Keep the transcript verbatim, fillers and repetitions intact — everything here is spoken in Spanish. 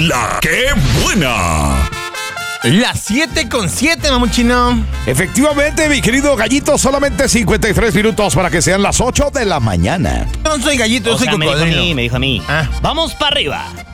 La ¡Qué buena! Las siete con siete, mamuchino. Efectivamente, mi querido Gallito, solamente cincuenta y tres minutos para que sean las ocho de la mañana. Yo no soy gallito, yo O soy sea, me dijo a cocodrilo. mí, me dijo a mí. Ah. Vamos para arriba.